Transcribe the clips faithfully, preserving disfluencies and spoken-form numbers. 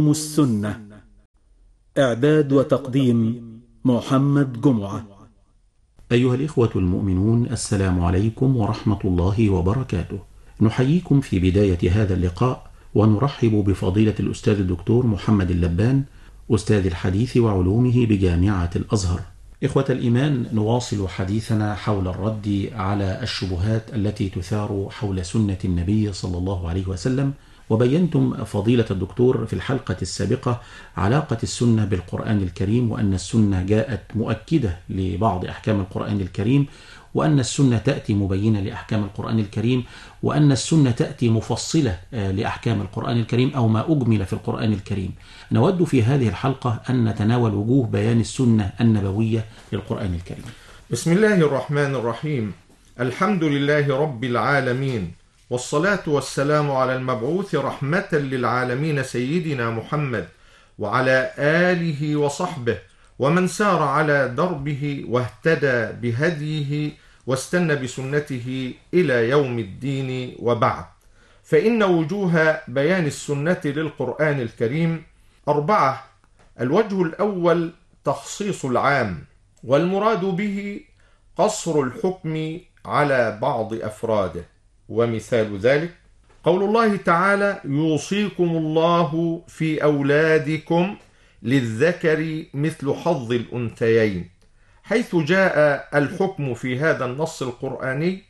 السنة. إعداد وتقديم محمد جمعة. أيها الإخوة المؤمنون، السلام عليكم ورحمة الله وبركاته. نحييكم في بداية هذا اللقاء ونرحب بفضيلة الأستاذ الدكتور محمد اللبان، أستاذ الحديث وعلومه بجامعة الأزهر. إخوة الإيمان، نواصل حديثنا حول الرد على الشبهات التي تثار حول سنة النبي صلى الله عليه وسلم. وبينتم فضيلة الدكتور في الحلقة السابقة علاقة السنة بالقرآن الكريم، وأن السنة جاءت مؤكدة لبعض أحكام القرآن الكريم، وأن السنة تأتي مبينة لأحكام القرآن الكريم، وأن السنة تأتي مفصلة لأحكام القرآن الكريم أو ما أجمل في القرآن الكريم. نود في هذه الحلقة أن نتناول وجوه بيان السنة النبوية للقرآن الكريم. بسم الله الرحمن الرحيم. الحمد لله رب العالمين، والصلاة والسلام على المبعوث رحمة للعالمين سيدنا محمد وعلى آله وصحبه ومن سار على دربه واهتدى بهديه واستنى بسنته إلى يوم الدين، وبعد. فإن وجوه بيان السنة للقرآن الكريم أربعة. الوجه الأول تخصيص العام، والمراد به قصر الحكم على بعض أفراده، ومثال ذلك قول الله تعالى: يوصيكم الله في أولادكم للذكر مثل حظ الأنثيين، حيث جاء الحكم في هذا النص القرآني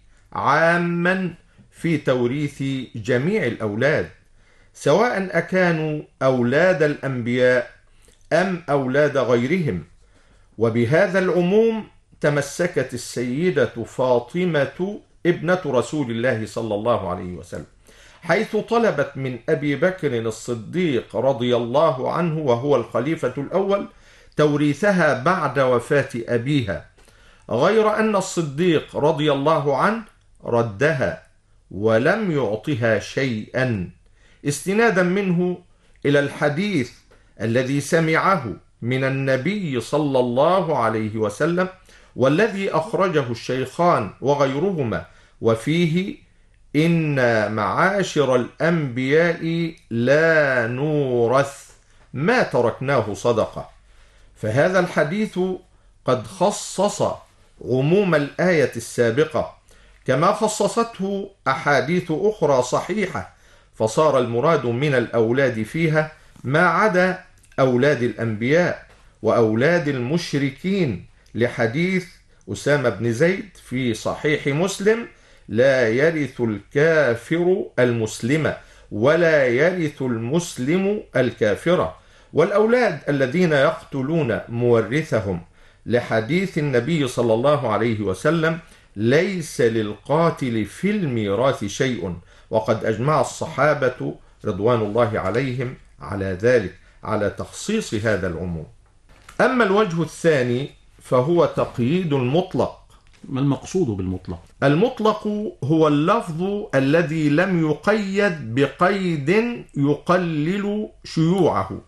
عاما في توريث جميع الأولاد، سواء أكانوا أولاد الأنبياء أم أولاد غيرهم. وبهذا العموم تمسكت السيدة فاطمة ابنة رسول الله صلى الله عليه وسلم، حيث طلبت من أبي بكر الصديق رضي الله عنه وهو الخليفة الأول توريثها بعد وفاة أبيها، غير أن الصديق رضي الله عنه ردها ولم يعطها شيئا، استنادا منه إلى الحديث الذي سمعه من النبي صلى الله عليه وسلم، والذي أخرجه الشيخان وغيرهما، وفيه: إن معاشر الأنبياء لا نورث ما تركناه صدقة. فهذا الحديث قد خصص عموم الآية السابقة، كما خصصته أحاديث أخرى صحيحة، فصار المراد من الأولاد فيها ما عدا أولاد الأنبياء وأولاد المشركين، لحديث أسامة بن زيد في صحيح مسلم: لا يرث الكافر المسلم ولا يرث المسلم الكافر. والأولاد الذين يقتلون مورثهم، لحديث النبي صلى الله عليه وسلم: ليس للقاتل في الميراث شيء. وقد أجمع الصحابة رضوان الله عليهم على ذلك، على تخصيص هذا العموم. أما الوجه الثاني فهو تقييد المطلق. ما المقصود بالمطلق؟ المطلق هو اللفظ الذي لم يقيد بقيد يقلل شيوعه،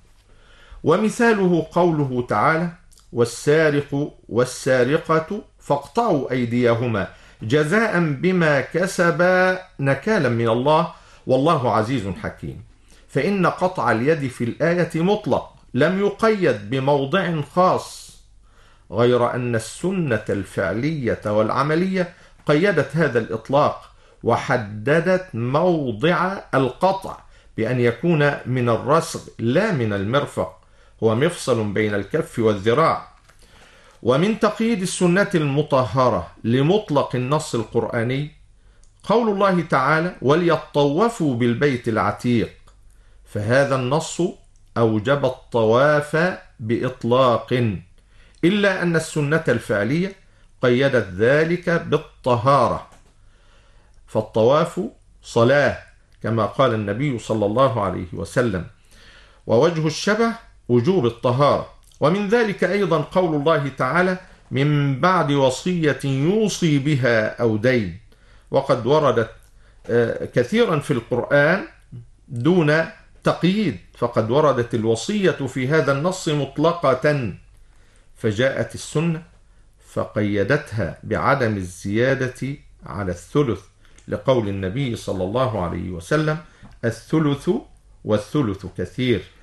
ومثاله قوله تعالى: والسارق والسارقة فاقطعوا أيديهما جزاء بما كسبا نكالا من الله والله عزيز حكيم. فإن قطع اليد في الآية مطلق لم يقيد بموضع خاص، غير أن السنة الفعلية والعملية قيدت هذا الإطلاق وحددت موضع القطع بأن يكون من الرسغ لا من المرفق، هو مفصل بين الكف والذراع. ومن تقييد السنة المطهرة لمطلق النص القرآني قول الله تعالى: وليطوفوا بالبيت العتيق، فهذا النص أوجب الطواف بإطلاق، إلا أن السنة الفعلية قيدت ذلك بالطهارة، فالطواف صلاة كما قال النبي صلى الله عليه وسلم. ووجه الشبه وجوب الطهارة. ومن ذلك أيضا قول الله تعالى: من بعد وصية يوصي بها أو دين. وقد وردت كثيرا في القرآن دون تقييد، فقد وردت الوصية في هذا النص مطلقة، فجاءت السنة فقيدتها بعدم الزيادة على الثلث، لقول النبي صلى الله عليه وسلم: الثلث والثلث كثير،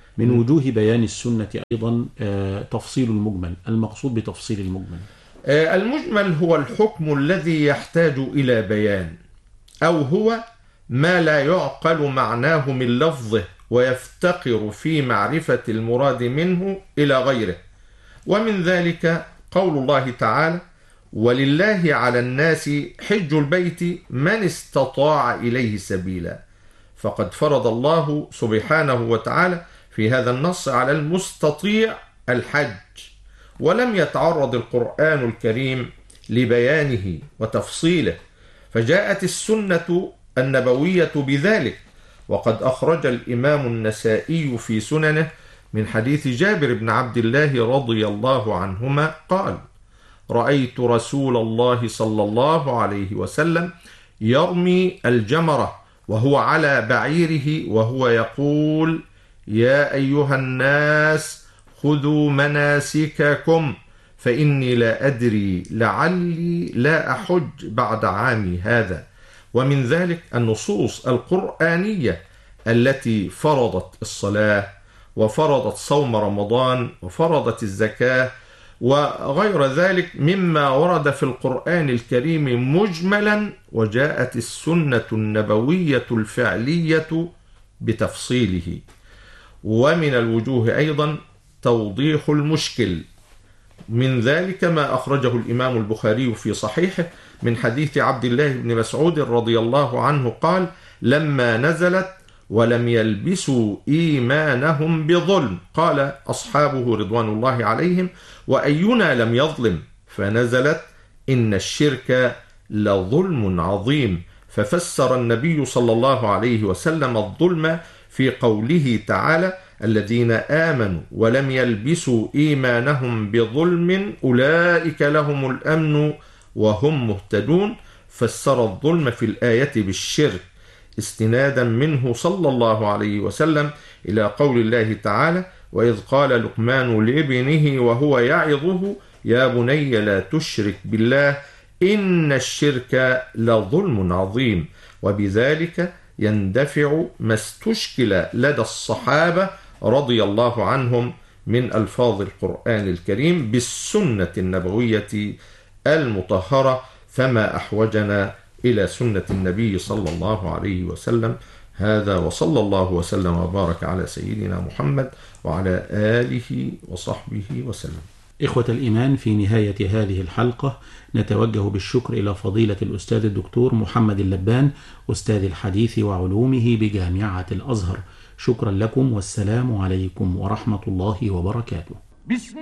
من وجوه بيان السنة أيضا تفصيل المجمل. المقصود بتفصيل المجمل؟ المجمل هو الحكم الذي يحتاج إلى بيان، أو هو ما لا يعقل معناه من لفظه ويفتقر في معرفة المراد منه إلى غيره. ومن ذلك قول الله تعالى: ولله على الناس حج البيت من استطاع إليه سبيلا. فقد فرض الله سبحانه وتعالى في هذا النص على المستطيع الحج، ولم يتعرض القرآن الكريم لبيانه وتفصيله، فجاءت السنة النبوية بذلك. وقد أخرج الإمام النسائي في سننه من حديث جابر بن عبد الله رضي الله عنهما قال: رأيت رسول الله صلى الله عليه وسلم يرمي الجمرة وهو على بعيره وهو يقول: يا أيها الناس خذوا مناسككم فإني لا أدري لعلي لا أحج بعد عامي هذا. ومن ذلك النصوص القرآنية التي فرضت الصلاة وفرضت صوم رمضان وفرضت الزكاة وغير ذلك مما ورد في القرآن الكريم مجملا، وجاءت السنة النبوية الفعلية بتفصيله. ومن الوجوه أيضا توضيح المشكل، من ذلك ما أخرجه الإمام البخاري في صحيحه من حديث عبد الله بن مسعود رضي الله عنه قال: لما نزلت ولم يلبسوا إيمانهم بظلم قال أصحابه رضوان الله عليهم: وأينا لم يظلم؟ فنزلت: إن الشرك لظلم عظيم. ففسر النبي صلى الله عليه وسلم الظلم في قوله تعالى: الذين آمنوا ولم يلبسوا إيمانهم بظلم أولئك لهم الأمن وهم مهتدون. فسر الظلم في الآية بالشرك استنادا منه صلى الله عليه وسلم إلى قول الله تعالى: وإذ قال لقمان لابنه وهو يعظه يا بني لا تشرك بالله إن الشرك لظلم عظيم. وبذلك يندفع ما استشكل لدى الصحابة رضي الله عنهم من ألفاظ القرآن الكريم بالسنة النبوية المطهرة، فما أحوجنا إلى سنة النبي صلى الله عليه وسلم. هذا وصلى الله وسلم وبارك على سيدنا محمد وعلى آله وصحبه وسلم. إخوة الإيمان، في نهاية هذه الحلقة نتوجه بالشكر إلى فضيلة الأستاذ الدكتور محمد اللبان أستاذ الحديث وعلومه بجامعة الأزهر. شكرا لكم، والسلام عليكم ورحمة الله وبركاته.